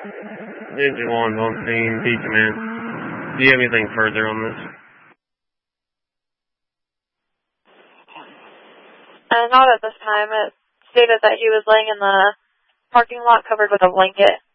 Engine 1's on scene, P command. Do you have anything further on this? Not at this time. It stated that he was laying in the parking lot covered with a blanket.